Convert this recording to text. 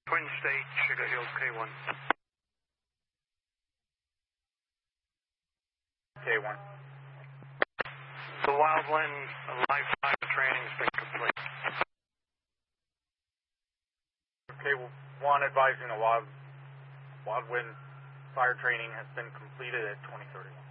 Twin State, Sugar Hill, K1. K1. The Wildland live fire training has been complete. K1 advising the Wildwind fire training has been completed at 2031.